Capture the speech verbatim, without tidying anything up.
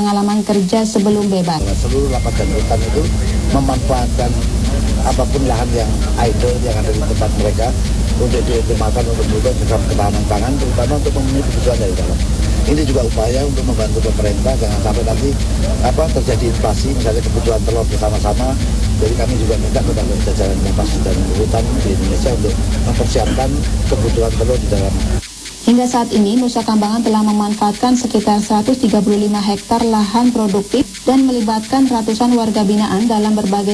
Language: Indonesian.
pengalaman kerja sebelum bebas. Seluruh lapas dan rutan itu memanfaatkan apapun lahan yang idle yang ada di tempat mereka untuk dioptimalkan untuk mendukung ketahanan pangan, terutama untuk memenuhi kebutuhan dari dalam. Ini juga upaya untuk membantu pemerintah jangan sampai nanti apa terjadi inflasi, misalnya kebutuhan telur bersama-sama. Jadi kami juga minta kepada jajaran lapas dan rutan di Indonesia untuk mempersiapkan kebutuhan telur di dalam. Hingga saat ini, Nusa Kambangan telah memanfaatkan sekitar seratus tiga puluh lima hektar lahan produktif dan melibatkan ratusan warga binaan dalam berbagai